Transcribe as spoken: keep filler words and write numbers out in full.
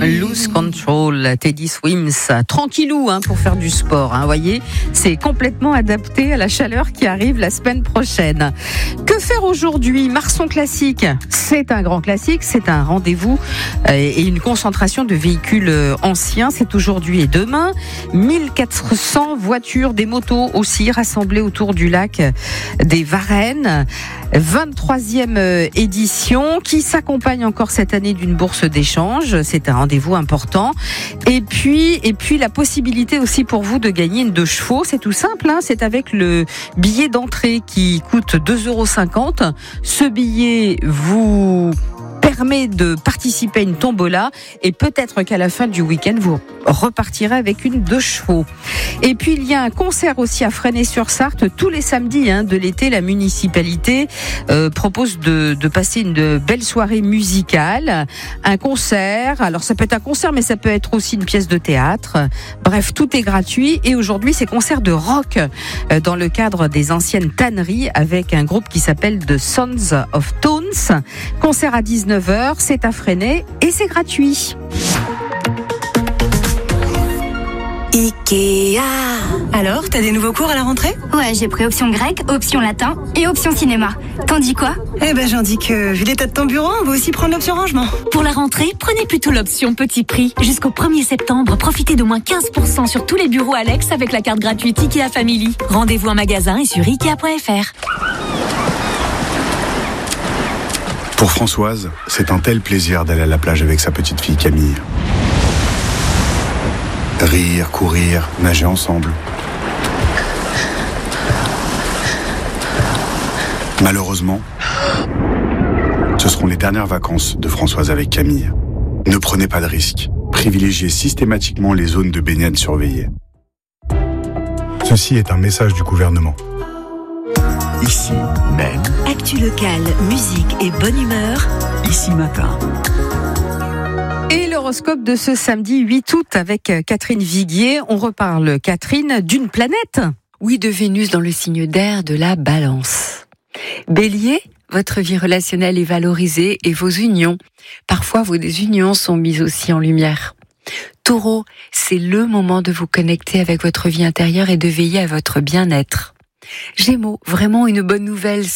Lose Control, Teddy Swims, tranquillou hein, pour faire du sport. Hein, voyez, c'est complètement adapté à la chaleur qui arrive la semaine prochaine. Que faire aujourd'hui? Marson Classique, c'est un grand classique, c'est un rendez-vous et une concentration de véhicules anciens. C'est aujourd'hui et demain. mille quatre cents voitures, des motos aussi rassemblées autour du lac des Varennes. vingt-troisième édition qui s'accompagne encore cette année d'une bourse d'échange. C'est un rendez-vous important. Et puis, et puis la possibilité aussi pour vous de gagner une deux chevaux. C'est tout simple, hein, c'est avec le billet d'entrée qui coûte deux euros cinquante. Ce billet vous permet de participer à une tombola et peut-être qu'à la fin du week-end, vous repartirez avec une deux chevaux. Et puis, il y a un concert aussi à Fresnay-sur-Sarthe. Tous les samedis hein, de l'été, la municipalité euh, propose de, de passer une belle soirée musicale. Un concert, alors ça peut être un concert, mais ça peut être aussi une pièce de théâtre. Bref, tout est gratuit. Et aujourd'hui, c'est concert de rock euh, dans le cadre des anciennes tanneries avec un groupe qui s'appelle The Sons of Tones. Concert à dix-neuf heures, c'est à Fresnay et c'est gratuit. Ikea. Alors, t'as des nouveaux cours à la rentrée? Ouais, j'ai pris option grec, option latin et option cinéma. T'en dis quoi? Eh ben, j'en dis que, vu l'état de ton bureau, on va aussi prendre l'option rangement. Pour la rentrée, prenez plutôt l'option petit prix. Jusqu'au premier septembre, profitez de moins quinze pour cent sur tous les bureaux Alex avec la carte gratuite Ikea Family. Rendez-vous en magasin et sur ikea point f r. Pour Françoise, c'est un tel plaisir d'aller à la plage avec sa petite fille Camille. Rire, courir, nager ensemble. Malheureusement, ce seront les dernières vacances de Françoise avec Camille. Ne prenez pas de risques. Privilégiez systématiquement les zones de baignade surveillées. Ceci est un message du gouvernement. Ici, même. Actu locale, musique et bonne humeur. Ici matin. Et l'horoscope de ce samedi huit août avec Catherine Viguier. On reparle, Catherine, d'une planète. Oui, de Vénus dans le signe d'air de la Balance. Bélier, votre vie relationnelle est valorisée et vos unions. Parfois, vos désunions sont mises aussi en lumière. Taureau, c'est le moment de vous connecter avec votre vie intérieure et de veiller à votre bien-être. Gémeaux, vraiment une bonne nouvelle.